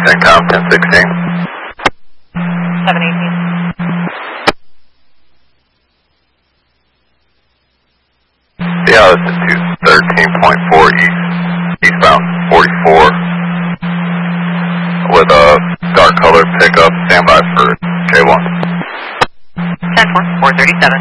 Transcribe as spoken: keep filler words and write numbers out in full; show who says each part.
Speaker 1: ten com, ten sixteen.
Speaker 2: seven eighteen.
Speaker 1: Yeah, this is two thirteen point four east, eastbound forty-four. With a dark color pickup, standby for K one.
Speaker 2: ten four, four thirty-seven.